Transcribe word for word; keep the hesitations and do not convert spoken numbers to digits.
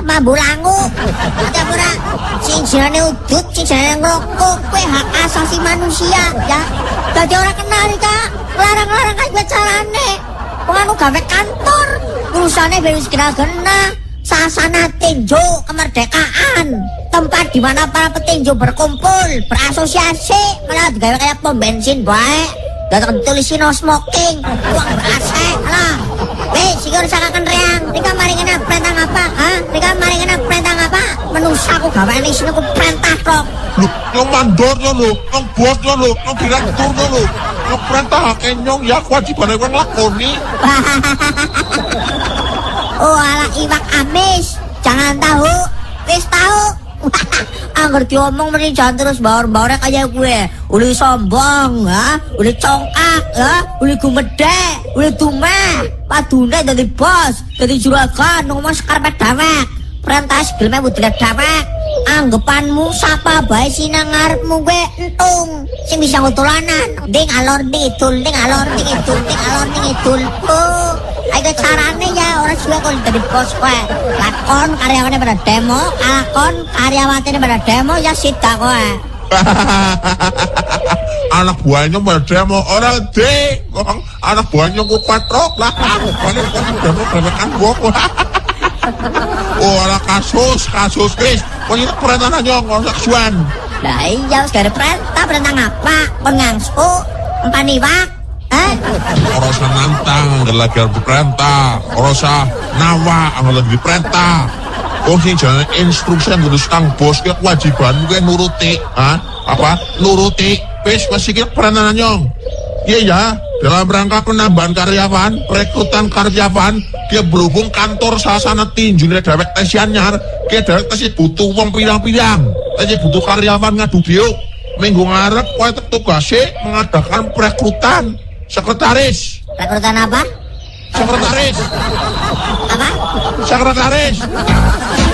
mambu langu. Ada ora sing jenenge udut, sing jenenge ngrokok, kuwi hak asasi manusia ya. Dadi ora kenal iki, larang-larang kae carane. Wong anu gawe kantor, urusane wis kena-kena. Sasana tinju kemerdekaan, tempat di mana para petinju berkumpul, berasosiasi, malah digawe kayak pom bensin baik. Datang tulisin no smoking, uang berasek lah. Weh, sigur sakakan reang. Nika mari kena perintah apa? Hah? Nika mari kena perintah apa? Menusa aku gawe ini sini aku perintah kok. Lu, yang mandornya lu, yang bosnya lu, yang direkturnya lu, yang perintah kenyong ya kewajiban yang ngelakoni. Oh ala iwak amis, jangan tahu, wis tahu. Angger diomong meni jangan terus baur-baurnya kayak gue. Uli sombong, ha? Uli congkak, ha? Uli gumedek, uli tumeh. Padune dadi bos, dadi juragan ngomong sekarpet dewek. Perintah segelme budile dewek. Anggepanmu sapa bae sinang ngarepmu gue entung. Sing bisa ngutulanan, ding alor ding idul, ding alor ding idul, ding alor ding idul. Oh, ayo carane ya orang suwe kok dadi bos kowe. Lakon karyawane pada demo, lakon karyawatine pada demo ya sida kowe. Anak buahnya pada demo orang de, anak buahnya ku patrok lah. Paling demo demo gua. Oh, ala kasus, kasus guys. Pokoknya perintah aja ngorok suan. Lah iya, segala perintah, perintah ngapa? Pengangsu, empaniwak, eh? Orosa nantang, nggak lagi harus diperintah. Orosa nawa, nggak lagi diperintah. Oh sih, jangan instruksi yang harus tang bos, kayak kewajiban gue nuruti, ah? Apa? Nuruti, pes masih kita perintah nyong. Iya ya, dalam rangka penambahan karyawan, rekrutan karyawan, dia berhubung kantor sasana tinju nih dewek tesianyar, dia dewek tesi butuh uang pilang-pilang, tesi butuh karyawan ngadu diuk, minggu ngarep, kue tugasnya mengadakan perekrutan sekretaris. Rekrutan apa? Sekretaris. Apa? Sekretaris.